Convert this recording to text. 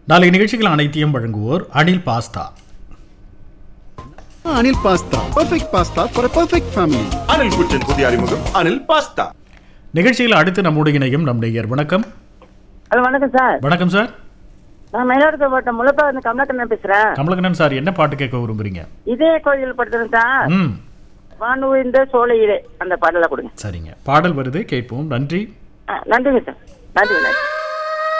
நாளை நிகழ்ச்சிகள் அனைத்தையும் வழங்குவோர் Anil pasta. Anil pasta, perfect pasta for a perfect family. Anil குச்சின் புதிய அறிமுகம் அனில் பாஸ்தா. நிகழ்ச்சியில் அடுத்து நம்முடைய இணையும் நம் நேயர். வணக்கம். ஹலோ, வணக்கம் சார். வணக்கம் சார். நான் மயிலாடுதுறை மாவட்டம் முள்ளப்பா கமலக்கண்ணன் பேசுறேன். கமலக்கண்ணன் சார், என்ன பாட்டு கேட்க விரும்புறீங்க? இதே கோயில் படுத்துறேன் சார். வானுவிந்த சோலையிலே அந்த பாடலை கொடுங்க. சரிங்க, பாடல் வருது, கேட்போம். நன்றி. நன்றிங்க சார். நன்றி.